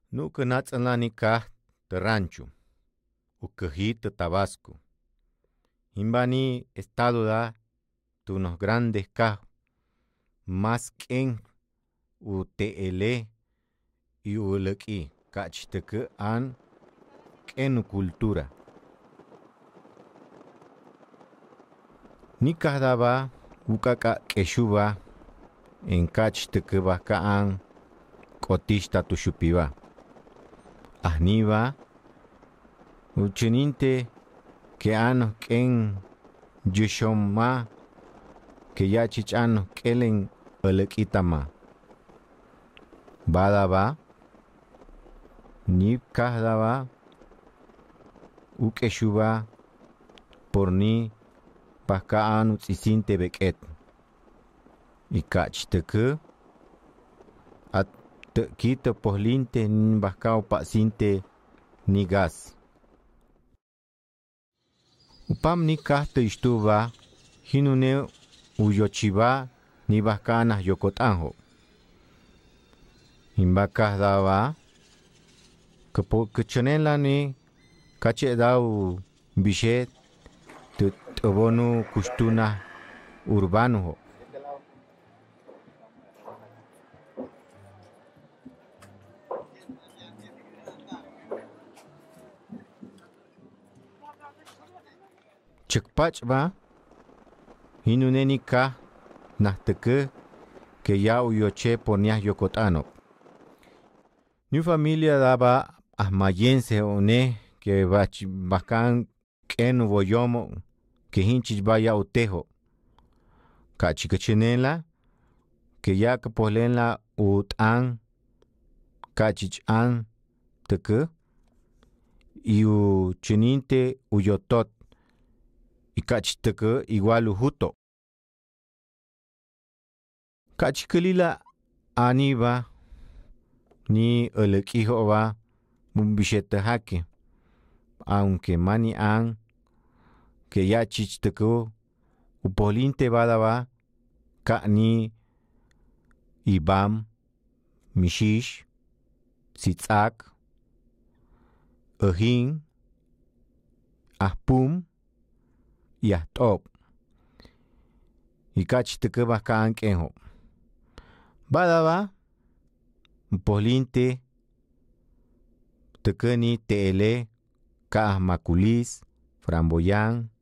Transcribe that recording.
Nuca natz'anani kaj rancho, ucajit Tabasco. Imbani estado da tunos grandes kaj, más k'en u te'ele y ulaqui kachtaque an k'en cultura. Nikaj daba ukaka k'exuba en kachtaque bajkaan k'otixta tuxupiba. Ajniba uchininte que ano k'en yuxoma que ya chichano k'elen alakitama. Badaba nipkaj daba uk'exuba por ni bajkaan utz'isinte bek'et. Y kachtaque at quito poslinte bajkao pasinte ni gas. Upam ni kahte istuba hinune uyochiba ni bajkana yokotanjo. Imbakaj daba kachonela ni kache dau bishet tubonu kustuna urbano. Chikpachba hinuneni ka nahteke que ya uyoche ponias yokotano. Ni familia daba ahmayense one que bajkan k'en boyomo que hinchich vaya utejo. Kachikachenela que ya kapolenla utan kachichan teke y uchininte uyotot. Y kachtaque igual ujuto. Kachikalila aniba ni elequijoba bumbishete hake. Aunque mani an que ya chichtaco upoliente badaba ka ni ibam mishish sitzak ajin ahpum y ahtop. Y kachtaque bajkaan k'enjo. Badaba polinte tekeni teele ka maculis, framboyán,